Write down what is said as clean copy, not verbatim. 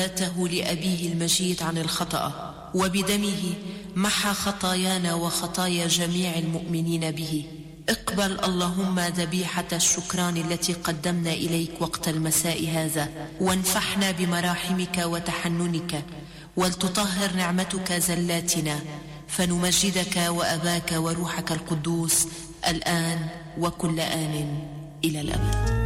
لأبيه المجيد عن الخطأ، وبدمه محى خطايانا وخطايا جميع المؤمنين به. اقبل اللهم ذبيحة الشكران التي قدمنا إليك وقت المساء هذا، وانفحنا بمراحمك وتحننك، ولتطهر نعمتك زلاتنا، فنمجدك وأباك وروحك القدوس الآن وكل آن إلى الأبد.